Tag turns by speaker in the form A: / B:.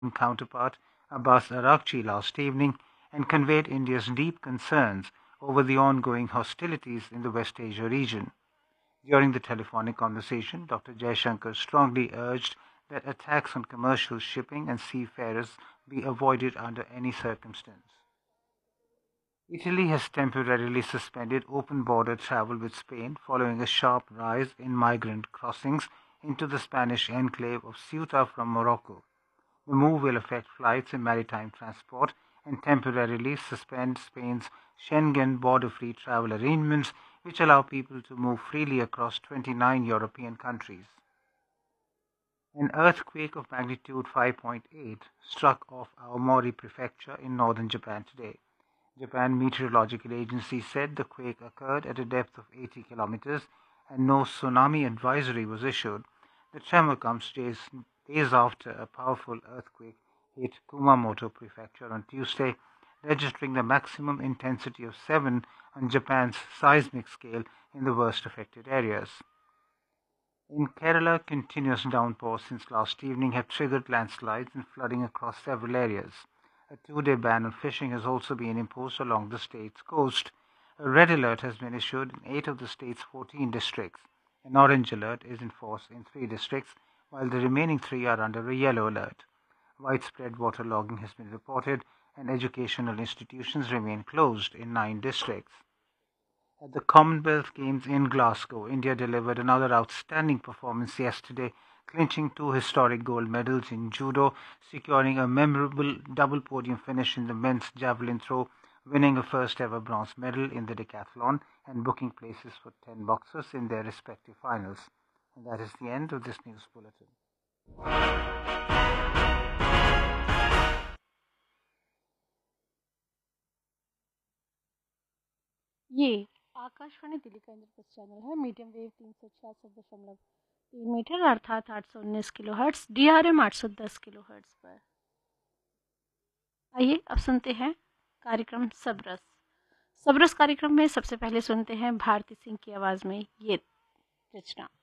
A: counterpart Abbas Araghchi last evening and conveyed India's deep concerns over the ongoing hostilities in the West Asia region. During the telephonic conversation, Dr. Jaishankar strongly urged that attacks on commercial shipping and seafarers be avoided under any circumstance. Italy has temporarily suspended open border travel with Spain following a sharp rise in migrant crossings into the Spanish enclave of Ceuta from Morocco. The move will affect flights and maritime transport and temporarily suspend Spain's Schengen border free travel arrangements, which allow people to move freely across 29 European countries. An earthquake of magnitude 5.8 struck off Aomori Prefecture in northern Japan today. Japan Meteorological Agency said the quake occurred at a depth of 80 kilometers and no tsunami advisory was issued. The tremor comes days after a powerful earthquake hit Kumamoto Prefecture on Tuesday, registering the maximum intensity of 7 on Japan's seismic scale in the worst affected areas. In Kerala, continuous downpours since last evening have triggered landslides and flooding across several areas. A 2-day ban on fishing has also been imposed along the state's coast. A red alert has been issued in 8 of the state's 14 districts. An orange alert is in force in 3 districts, while the remaining 3 are under a yellow alert. Widespread waterlogging has been reported, and educational institutions remain closed in 9 districts. At the Commonwealth Games in Glasgow, India delivered another outstanding performance yesterday, clinching 2 historic gold medals in judo, securing a memorable double podium finish in the men's javelin throw, winning a first ever bronze medal in the decathlon, and booking places for 10 boxers in their respective finals. And that is the end of this news bulletin.
B: ये आकाशवाणी दिल्ली का Indraprastha channel है। Medium wave 366.3 metre अर्थात 819 kilo hertz, DRM 810 kilo hertz पर। आइए अब सुनते हैं कार्यक्रम सबरस। सबरस कार्यक्रम में सबसे पहले सुनते हैं भारती सिंह की आवाज़ में ये रचना।